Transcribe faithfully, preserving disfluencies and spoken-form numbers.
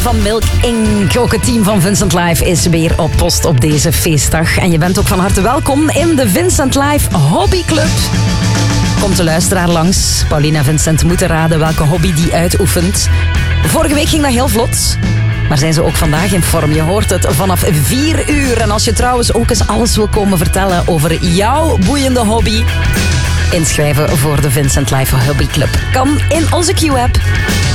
Van Milk Incorporated. Ook het team van Vincent Live is weer op post op deze feestdag. En je bent ook van harte welkom in de Vincent Live Hobbyclub. Komt de luisteraar langs. Paulina en Vincent moeten raden welke hobby die uitoefent. Vorige week ging dat heel vlot. Maar zijn ze ook vandaag in vorm? Je hoort het vanaf vier uur. En als je trouwens ook eens alles wil komen vertellen over jouw boeiende hobby, inschrijven voor de Vincent Live Hobbyclub kan in onze Q-app.